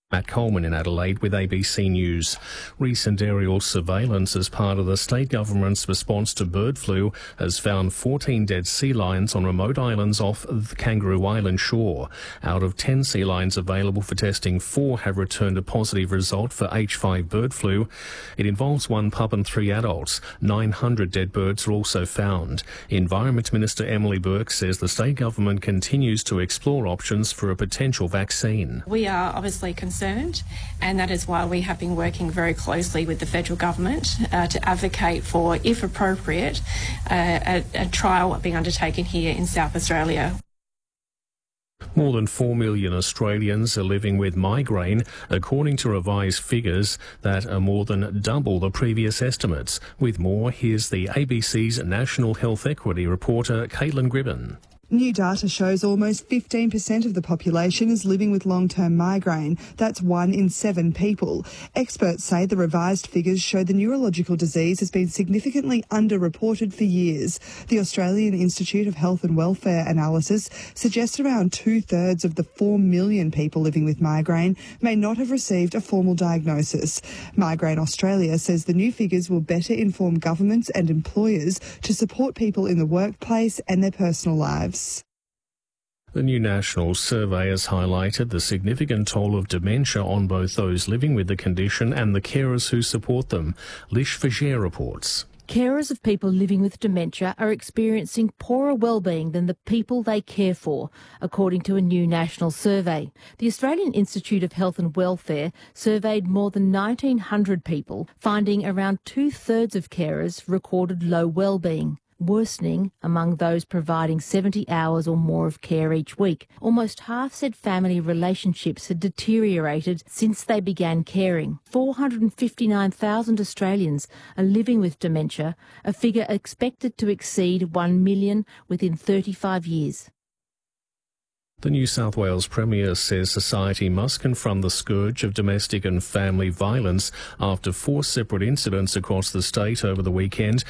Matt Coleman in Adelaide with ABC News. Recent aerial surveillance as part of the state government's response to bird flu has found 14 dead sea lions on remote islands off the Kangaroo Island shore. Out of 10 sea lions available for testing, 4 have returned a positive result for H5 bird flu. It involves 1 pup and 3 adults. 900 dead birds are also found. Environment Minister Emily Burke says the state government continues to explore options for a potential vaccine. We are obviously concerned, and that is why we have been working very closely with the federal government to advocate for, if appropriate, a trial being undertaken here in South Australia. More than 4 million Australians are living with migraine, according to revised figures that are more than double the previous estimates. With more, here's the ABC's National Health Equity reporter, Caitlin Gribben. New data shows almost 15% of the population is living with long-term migraine. That's 1 in 7 people. Experts say the revised figures show the neurological disease has been significantly underreported for years. The Australian Institute of Health and Welfare analysis suggests around 2/3 of the 4 million people living with migraine may not have received a formal diagnosis. Migraine Australia says the new figures will better inform governments and employers to support people in the workplace and their personal lives. The new national survey has highlighted the significant toll of dementia on both those living with the condition and the carers who support them. Lish Fager reports. Carers of people living with dementia are experiencing poorer well-being than the people they care for, according to a new national survey. The Australian Institute of Health and Welfare surveyed more than 1,900 people, finding around 2/3 of carers recorded low well-being, worsening among those providing 70 hours or more of care each week. Almost half said family relationships had deteriorated since they began caring. 459,000 Australians are living with dementia, a figure expected to exceed 1 million within 35 years. The New South Wales Premier says society must confront the scourge of domestic and family violence after 4 separate incidents across the state over the weekend